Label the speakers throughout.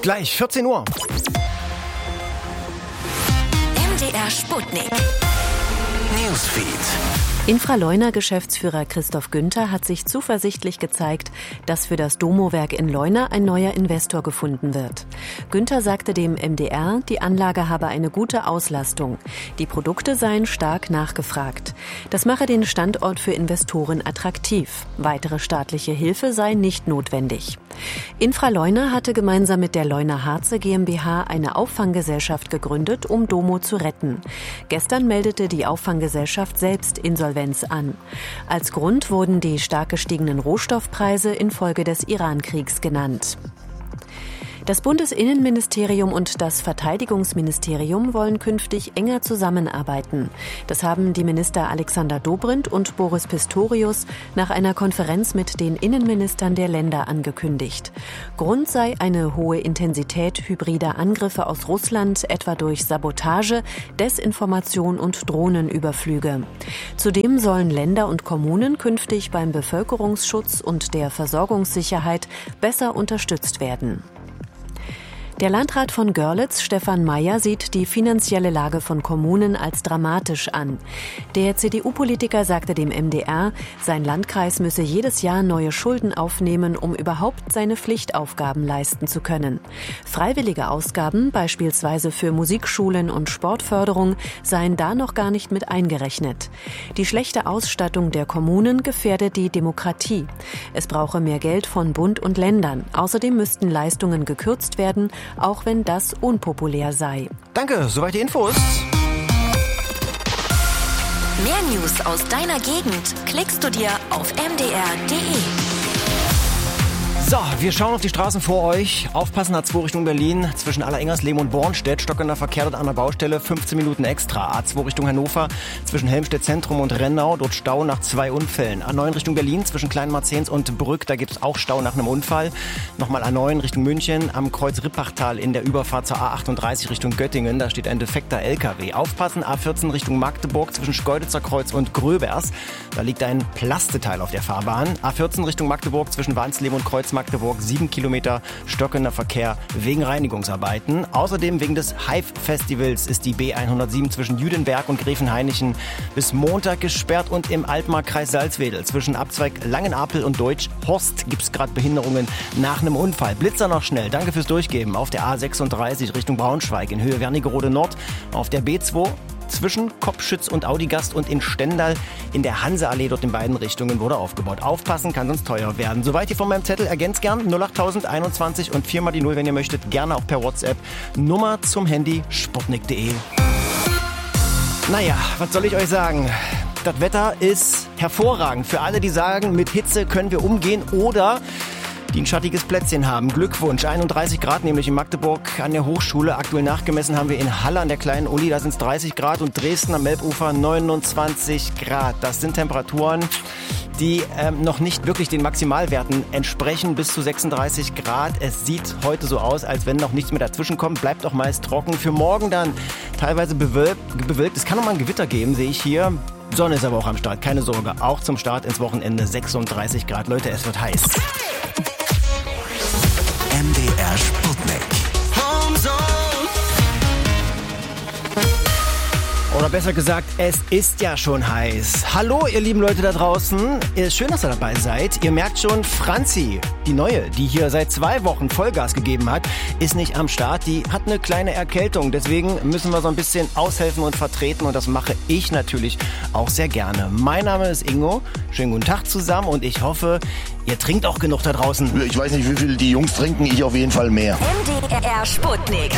Speaker 1: Gleich 14 Uhr.
Speaker 2: MDR Sputnik. Newsfeed.
Speaker 3: Infraleuna-Geschäftsführer Christoph Günther hat sich zuversichtlich gezeigt, dass für das Domo-Werk in Leuna ein neuer Investor gefunden wird. Günther sagte dem MDR, die Anlage habe eine gute Auslastung. Die Produkte seien stark nachgefragt. Das mache den Standort für Investoren attraktiv. Weitere staatliche Hilfe sei nicht notwendig. Infraleuna hatte gemeinsam mit der Leuna Harze GmbH eine Auffanggesellschaft gegründet, um Domo zu retten. Gestern meldete die Auffanggesellschaft selbst Insolvenz an. Als Grund wurden die stark gestiegenen Rohstoffpreise infolge des Iran-Kriegs genannt. Das Bundesinnenministerium und das Verteidigungsministerium wollen künftig enger zusammenarbeiten. Das haben die Minister Alexander Dobrindt und Boris Pistorius nach einer Konferenz mit den Innenministern der Länder angekündigt. Grund sei eine hohe Intensität hybrider Angriffe aus Russland, etwa durch Sabotage, Desinformation und Drohnenüberflüge. Zudem sollen Länder und Kommunen künftig beim Bevölkerungsschutz und der Versorgungssicherheit besser unterstützt werden. Der Landrat von Görlitz, Stefan Mayer, sieht die finanzielle Lage von Kommunen als dramatisch an. Der CDU-Politiker sagte dem MDR, sein Landkreis müsse jedes Jahr neue Schulden aufnehmen, um überhaupt seine Pflichtaufgaben leisten zu können. Freiwillige Ausgaben, beispielsweise für Musikschulen und Sportförderung, seien da noch gar nicht mit eingerechnet. Die schlechte Ausstattung der Kommunen gefährde die Demokratie. Es brauche mehr Geld von Bund und Ländern. Außerdem müssten Leistungen gekürzt werden, auch wenn das unpopulär sei.
Speaker 1: Danke, soweit die Infos.
Speaker 2: Mehr News aus deiner Gegend klickst du dir auf mdr.de.
Speaker 1: So, wir schauen auf die Straßen vor euch. Aufpassen, A2 Richtung Berlin, zwischen Allerengersleben und Bornstedt. Stockender Verkehr dort an der Baustelle, 15 Minuten extra. A2 Richtung Hannover, zwischen Helmstedt Zentrum und Rennau, dort Stau nach 2 Unfällen. A9 Richtung Berlin, zwischen Kleinmarzens und Brück, da gibt es auch Stau nach einem Unfall. Nochmal A9 Richtung München, am Kreuz Rippachtal in der Überfahrt zur A38 Richtung Göttingen, da steht ein defekter LKW. Aufpassen, A14 Richtung Magdeburg, zwischen Schkeuditzer Kreuz und Gröbers, da liegt ein Plasteteil auf der Fahrbahn. A14 Richtung Magdeburg, zwischen Wansleben und Kreuz Magdeburg, 7 Kilometer stockender Verkehr wegen Reinigungsarbeiten. Außerdem wegen des Hive-Festivals ist die B107 zwischen Jüdenberg und Gräfenhainichen bis Montag gesperrt und im Altmarkkreis Salzwedel zwischen Abzweig Langenapel und Deutsch-Horst gibt es gerade Behinderungen nach einem Unfall. Blitzer noch schnell. Danke fürs Durchgeben. Auf der A36 Richtung Braunschweig in Höhe Wernigerode Nord. Auf der B2 zwischen Kopfschütz und Audigast und in Stendal in der Hanseallee dort in beiden Richtungen wurde aufgebaut. Aufpassen, kann sonst teuer werden. Soweit hier von meinem Zettel. Ergänzt gern 08021 und 4 mal die 0, wenn ihr möchtet. Gerne auch per WhatsApp. Nummer zum Handy sputnik.de. Naja, was soll ich euch sagen? Das Wetter ist hervorragend. Für alle, die sagen, mit Hitze können wir umgehen oder die ein schattiges Plätzchen haben. Glückwunsch, 31 Grad nämlich in Magdeburg an der Hochschule. Aktuell nachgemessen haben wir in Halle an der kleinen Uli, da sind es 30 Grad und Dresden am Elbufer 29 Grad. Das sind Temperaturen, die noch nicht wirklich den Maximalwerten entsprechen, bis zu 36 Grad. Es sieht heute so aus, als wenn noch nichts mehr dazwischen kommt. Bleibt auch meist trocken. Für morgen dann teilweise bewölkt. Es kann noch mal ein Gewitter geben, sehe ich hier. Sonne ist aber auch am Start, keine Sorge. Auch zum Start ins Wochenende 36 Grad. Leute, es wird heiß.
Speaker 2: MDR Sputnik.
Speaker 1: Oder besser gesagt, es ist ja schon heiß. Hallo, ihr lieben Leute da draußen. Schön, dass ihr dabei seid. Ihr merkt schon, Franzi, die Neue, die hier seit 2 Wochen Vollgas gegeben hat, ist nicht am Start. Die hat eine kleine Erkältung. Deswegen müssen wir so ein bisschen aushelfen und vertreten. Und das mache ich natürlich auch sehr gerne. Mein Name ist Ingo. Schönen guten Tag zusammen. Und ich hoffe, ihr trinkt auch genug da draußen.
Speaker 4: Ich weiß nicht, wie viel die Jungs trinken. Ich auf jeden Fall mehr.
Speaker 2: MDR Sputnik.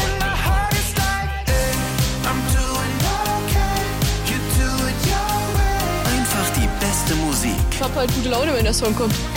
Speaker 5: Einfach die beste Musik.
Speaker 6: Ich hab halt gute Laune, wenn der Song kommt.